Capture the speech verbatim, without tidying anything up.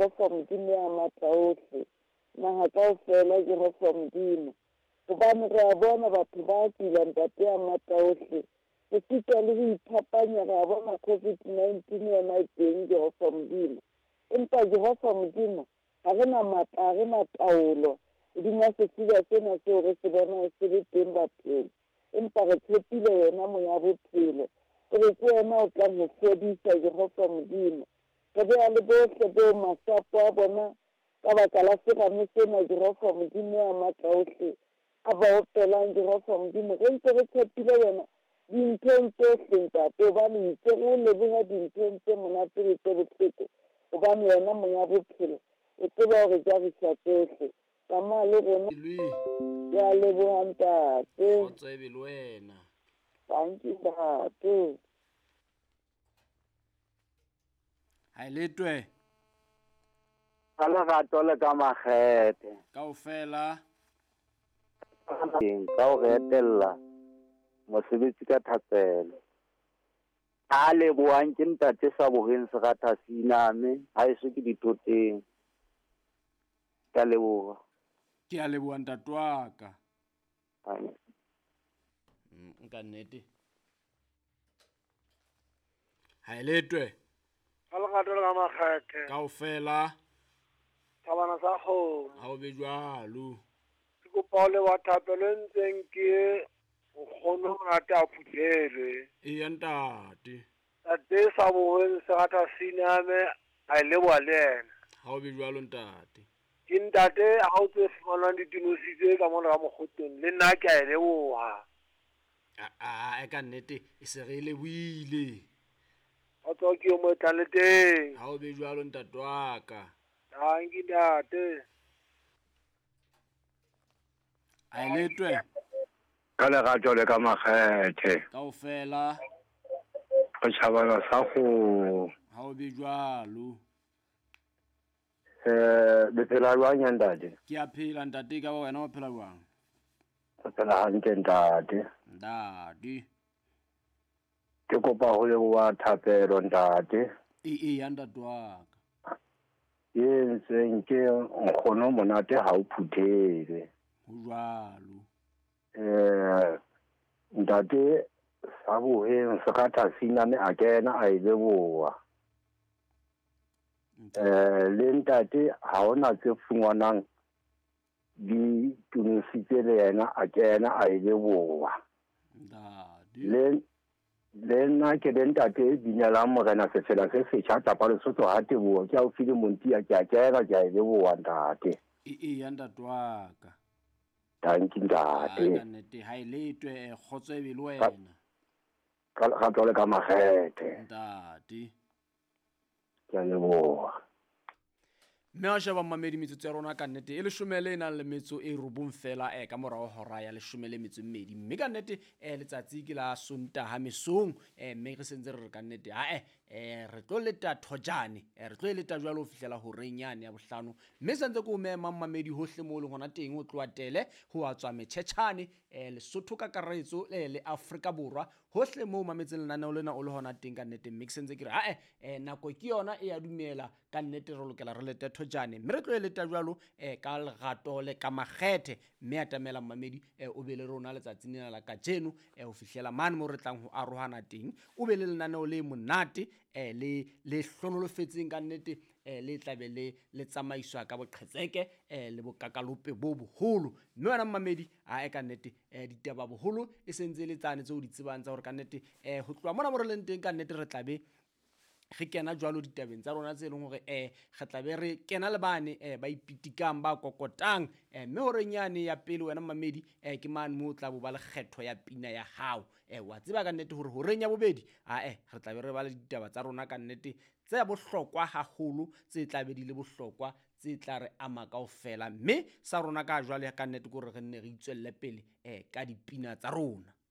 Jehova Modimo ya matlaohle naha kaofela Jehova Modimo gobane re a bona batho ba tsila ntate ya matlaohle re sita le go iphapanya re a bona COVID nineteen yona e teng Jehova Modimo empa Jehova Modimo ga re na matla ga re na taolo hodima setsiba sena seo re se bona se le teng bathong empa re tshepile wena moya bophelo re ke wena o tla go fodisa Jehova Modimo re be a le bohle bo masapo a bona ka baka la serame sena Jehova Modimo ya matlaohle a ba opelang Jehova Modimo re ntse re tshepile wena dinthong tsohle ntate hobane itse re leboha dinthong tse monate le tse bohloko hobane wena moya bophelo o tseba hore jarisa tsohle kama le rona ya leboha ntate o tsebe le wena thank you ntate hai letwe ka lerato le ka makgethe kaofela ka o retella mosebetsi ka thapelo a lebohang ke ntate Sabogeng Sekgatha Siname ha eso ke ditoteng ka leboha ke a leboha ntatwaka nka nnete hai letwe ka lerato le ka makgethe kaofela tabana sa kgomo ha o be jwalo ke kopa le wa thapelo e ntseng ke nkgono monate a Phuthele e ya ntate tate Sabogeng Sekgatha Siname a e leboha le yena ha o be jwalo ntate ke ntate ha o tse fumanwang ditunositse ka mona ka mokgotong le nna ke a e leboha a ka nnete e se re lebohile a tswa ke yo mo tla le teng ha o be jwalo ntatwaka thank you ntate ai letwe ka lerato le ka makgethe kaofela go tšhabana sa go ha o be jwalo eh le phela jwang ntate ke a phela ntate ka wena o phela jwang o phela hantle ntate ntate ke kopa go leboha thapelo ntate e e ya ntatwaka ye ntseng ke nkgono monate ha o Phuthele ho jwalo eh ntate Sabogeng Sekgatha Siname a kena a e leboha eh le ntate ha ona tse fungwanang di tunositse le yena a kena a e leboha le le nna ke le ntate Binyalang Morena Sefela se setjha tapa Lesotho ha Teboho ke a o file Monti a ke a kena ke a e leboha ntate e e ya ntatwaka thank you ntate ka nnete ha e letwe kgotso e be le wena ka ga tsole ka makgethe ntate ke a leboha mme a sheba mamedi metsotso ya rona ka nnete e leshome le nang le metso e robong fela e ka morao hora ya leshome le metso e mmedi mme ka nnete e letsatsi ke la Sontaha mesong e mme re sentse re ka nnete ha e re tlo leta thojane re tlo leta jwalo ho fihlela ho renyane ya bohlano mme sentse ko me mamamedi hohle mo le gona teng o tloatele ho a tswa metšhetšhane e Lesotho ka karetso le le Afrika Borwa hohle mo mametse lenaneo lena o le hona teng ka nnete mme sentse ke re ha e nako ke yona e ya dumela ka nnete re lokela re leta jane mme re tlo eleta jwalo eh ka lerato le ka makgethe mme atamela mamedi eh o be le rona letsatsi nna la ka jeno eh ho fihlela mane mo re tlang ho arohana teng o be le lenaneo le monate eh le le hlonolofetseng ka nnete eh le tlabe le le tsamaiswa ka boqhetseke eh le bokakalope bo boholo mme wena mamedi a e ka nnete eh ditaba boholo e sentse le tsane tse o di tsebang tsa hore ka nnete eh ho tloa mona mo re leng teng ka nnete re tlabe re kena jwalo ditabeng tsa rona tse leng hore eh re tlabe re kena le bane eh ba ipitikang ba kokotang eh mme hore nyane ya pele wena mamedi eh ke mane mo tla bo ba le kgetho ya pina ya hao eh wa tseba ka nnete hore ho renya bobedi a eh re tlabe re ba le ditaba tsa rona ka nnete tse ya bohlokwa haholo tse tlabe di le bohlokwa tse tla re ama kaofela mme sa rona ka jwale ka nnete gore re nne re itswelle pele eh ka dipina tsa rona.